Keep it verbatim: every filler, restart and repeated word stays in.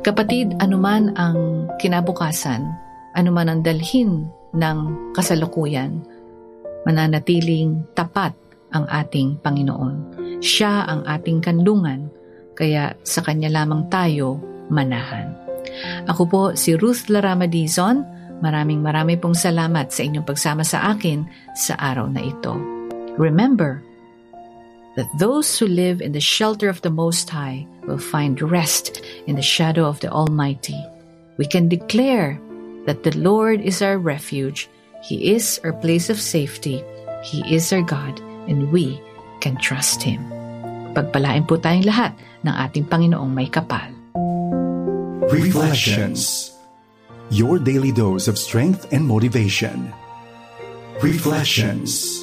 Kapatid, anuman ang kinabukasan, anuman ang dalhin ng kasalukuyan, mananatiling tapat ang ating Panginoon. Siya ang ating kanlungan, kaya sa Kanya lamang tayo manahan. Ako po si Ruth Larama Dizon. Maraming maraming pong salamat sa inyong pagsama sa akin sa araw na ito. Remember that those who live in the shelter of the Most High will find rest in the shadow of the Almighty. We can declare that the Lord is our refuge. He is our place of safety. He is our God, and we can trust Him. Pagpalain po tayong lahat ng ating Panginoong may kapal. Reflections. Your daily dose of strength and motivation. Reflections.